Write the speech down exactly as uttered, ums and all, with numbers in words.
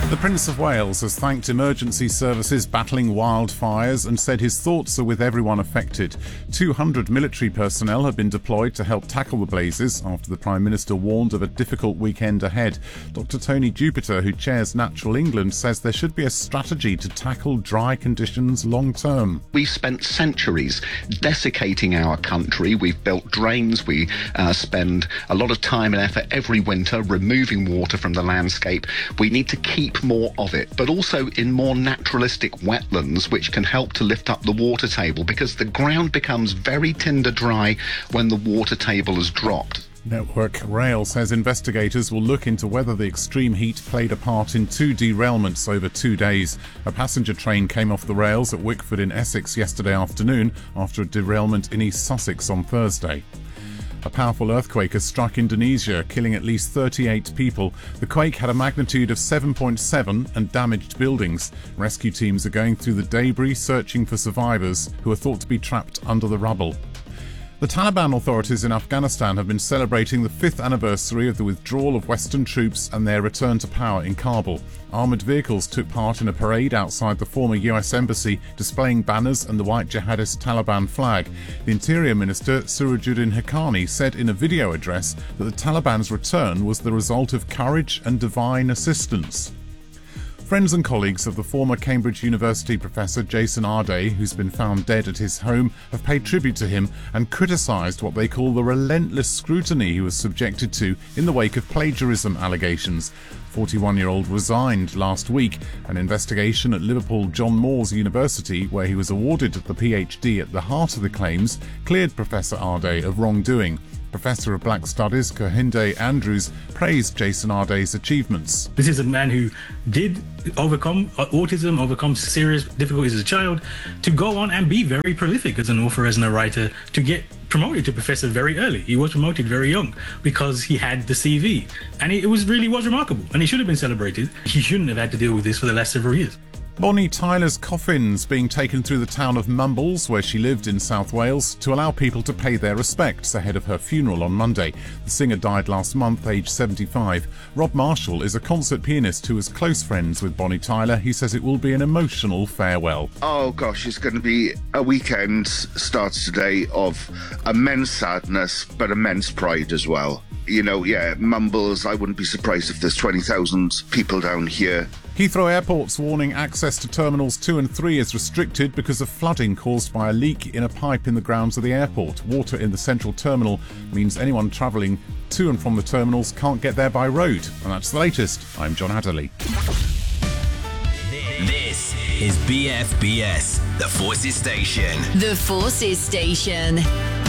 The Prince of Wales has thanked emergency services battling wildfires and said his thoughts are with everyone affected. two hundred military personnel have been deployed to help tackle the blazes after the Prime Minister warned of a difficult weekend ahead. Doctor Tony Jupiter, who chairs Natural England, says there should be a strategy to tackle dry conditions long term. We've spent centuries desiccating our country. We've built drains. We uh, spend a lot of time and effort every winter removing water from the landscape. We need to keep more of it, but also in more naturalistic wetlands, which can help to lift up the water table, because the ground becomes very tinder dry when the water table has dropped. Network Rail says investigators will look into whether the extreme heat played a part in two derailments over two days. A passenger train came off the rails at Wickford in Essex yesterday afternoon after a derailment in East Sussex on Thursday. A powerful earthquake has struck Indonesia, killing at least thirty-eight people. The quake had a magnitude of seven point seven and damaged buildings. Rescue teams are going through the debris searching for survivors who are thought to be trapped under the rubble. The Taliban authorities in Afghanistan have been celebrating the fifth anniversary of the withdrawal of Western troops and their return to power in Kabul. Armoured vehicles took part in a parade outside the former U S Embassy, displaying banners and the white jihadist Taliban flag. The Interior Minister, Sirajuddin Haqqani, said in a video address that the Taliban's return was the result of courage and divine assistance. Friends and colleagues of the former Cambridge University professor Jason Arday, who's been found dead at his home, have paid tribute to him and criticised what they call the relentless scrutiny he was subjected to in the wake of plagiarism allegations. forty-one-year-old resigned last week. An investigation at Liverpool John Moores University, where he was awarded the PhD at the heart of the claims, cleared Professor Arday of wrongdoing. Professor of Black Studies Kohinde Andrews praised Jason Arday's achievements. This is a man who did overcome autism, overcome serious difficulties as a child, to go on and be very prolific as an author, as a writer, to get promoted to professor very early. He was promoted very young because he had the C V, and it was really was remarkable, and he should have been celebrated. He shouldn't have had to deal with this for the last several years. Bonnie Tyler's coffin's being taken through the town of Mumbles, where she lived in South Wales, to allow people to pay their respects ahead of her funeral on Monday. The singer died last month, aged seventy-five. Rob Marshall is a concert pianist who is close friends with Bonnie Tyler. He says it will be an emotional farewell. Oh gosh, it's going to be a weekend, starts today, of immense sadness but immense pride as well. You know, yeah, Mumbles, I wouldn't be surprised if there's twenty thousand people down here. Heathrow Airport's warning access to Terminals two and three is restricted because of flooding caused by a leak in a pipe in the grounds of the airport. Water in the central terminal means anyone travelling to and from the terminals can't get there by road. And that's the latest. I'm John Adderley. This is B F B S, the Forces Station. The Forces Station.